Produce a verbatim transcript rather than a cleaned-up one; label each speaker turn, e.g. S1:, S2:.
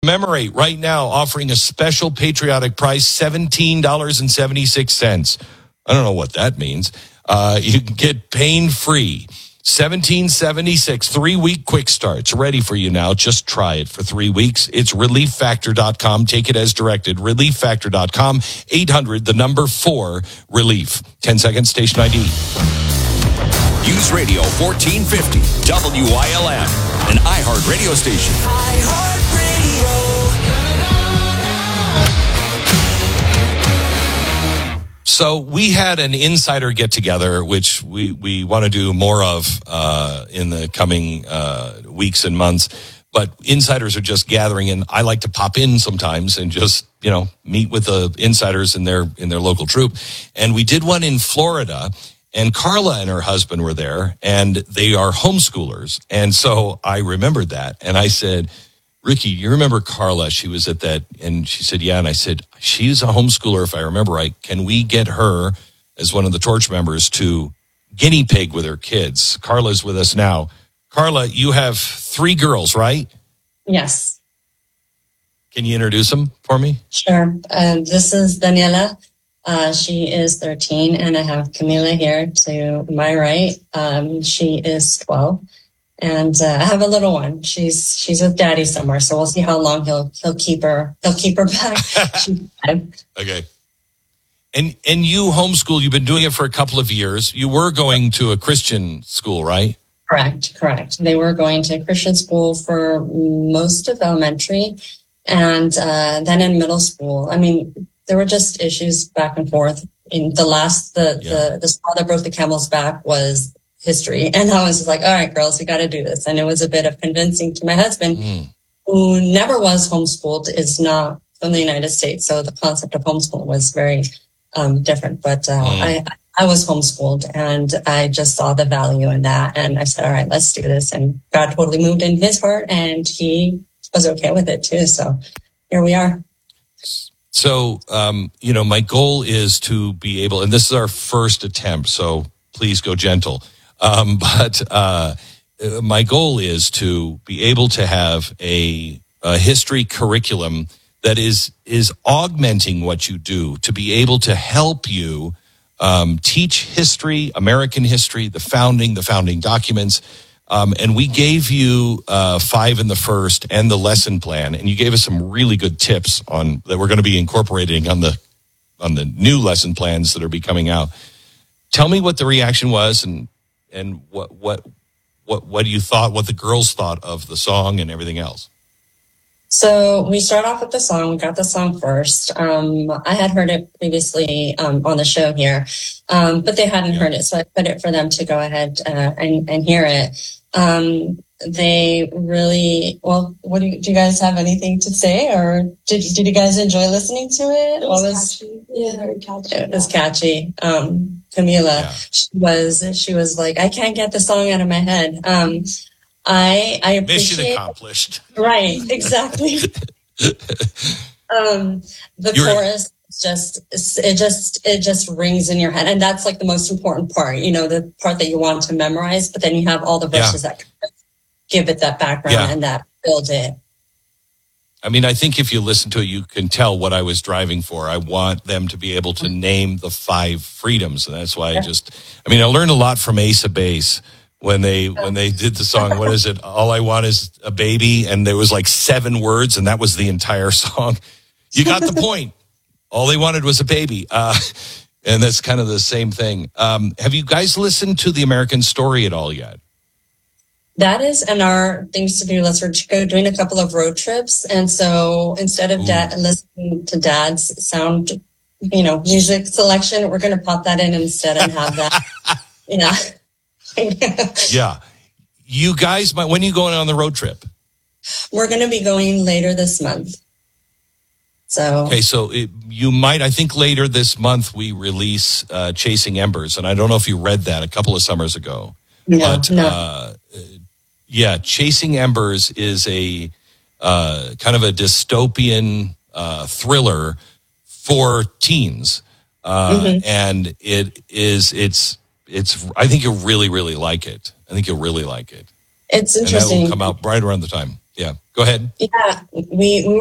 S1: commemorate right now, offering a special patriotic price, seventeen dollars and seventy-six cents. I don't know what that means. Uh, you can get pain-free. seventeen seventy-six, three-week quick starts ready for you now. Just try it for three weeks. It's relief factor dot com. Take it as directed. relief factor dot com, eight hundred, the number four, relief. ten seconds, station I D.
S2: News Radio fourteen fifty, W I L M, an iHeart radio station.
S1: So we had an insider get-together, which we, we want to do more of uh, in the coming uh, weeks and months. But insiders are just gathering, and I like to pop in sometimes and just, you know, meet with the insiders in their in their local troop. And we did one in Florida, and Carla and her husband were there, and they are homeschoolers. And so I remembered that, and I said, Ricky, you remember Carla? She was at that, and she said, yeah. And I said, she's a homeschooler, if I remember right. Can we get her as one of the Torch members to guinea pig with her kids? Carla's with us now. Carla, you have three girls, right?
S3: Yes.
S1: Can you introduce them for me?
S3: Sure. Uh, this is Daniela. Uh, she is thirteen, and I have Camila here to my right. Um, she is twelve. And uh, I have a little one. She's she's with daddy somewhere, so we'll see how long he'll he'll keep her he'll keep her back. She's five.
S1: Okay. And and you homeschool. You've been doing it for a couple of years. You were going to a Christian school, right?
S3: Correct, correct. They were going to Christian school for most of elementary, and uh, then in middle school. I mean, there were just issues back and forth. In the last, the yeah. the the straw that broke the camel's back was history. And I was just like, all right, girls, we got to do this. And it was a bit of convincing to my husband, mm. who never was homeschooled, is not from the United States. So the concept of homeschool was very um, different. But uh, mm. I, I was homeschooled, and I just saw the value in that. And I said, all right, let's do this. And God totally moved in his heart, and he was okay with it too. So here we are.
S1: So, um, you know, my goal is to be able, and this is our first attempt, so please go gentle. Um, but uh, my goal is to be able to have a, a history curriculum that is is augmenting what you do, to be able to help you um, teach history, American history, the founding, the founding documents. Um, and we gave you uh, five in the first and the lesson plan, and you gave us some really good tips on that we're going to be incorporating on the on the new lesson plans that are be coming out. Tell me what the reaction was, and and what what what what you thought, what the girls thought of the song and everything else.
S3: So we start off with the song. We got the song first. Um, I had heard it previously um, on the show here, um, but they hadn't heard it, so I put it for them to go ahead uh, and, and hear it. Um, they really, well, what do you, do you guys have anything to say, or did did you guys enjoy listening to it?
S4: It was, was catchy. Yeah, very catchy.
S3: It was catchy. Um, Camila, yeah. she was, she was like, I can't get the song out of my head. Um, I, I appreciate.
S1: Mission accomplished.
S3: Right, exactly. um, the
S1: You're
S3: chorus just, it just, it just rings in your head. And that's like the most important part, you know, the part that you want to memorize, but then you have all the verses yeah. that give it that background yeah. and that build it.
S1: I mean, I think if you listen to it, you can tell what I was driving for. I want them to be able to name the five freedoms. And that's why yeah. I just, I mean, I learned a lot from Ace of Base when they, when they did the song. What is it? All I Want Is a Baby. And there was like seven words, and that was the entire song. You got the point. All they wanted was a baby. Uh, and that's kind of the same thing. Um, have you guys listened to The American Story at all yet?
S3: That is in our things to do list. We're doing a couple of road trips. And so instead of dad, listening to dad's sound, you know, music selection, we're going to pop that in instead and have that. Yeah.
S1: Yeah. You guys, might, when are you going on the road trip?
S3: We're going to be going later this month. So
S1: okay, so it, you might, I think later this month we release uh, Chasing Embers, and I don't know if you read that a couple of summers ago.
S3: No,
S1: but,
S3: no.
S1: Uh, yeah, Chasing Embers is a uh, kind of a dystopian uh, thriller for teens, uh, mm-hmm. and it is it's it's. I think you'll really really like it. I think you'll really like it.
S3: It's interesting.
S1: And that will come out right around the time. Yeah, go ahead.
S3: Yeah, we we.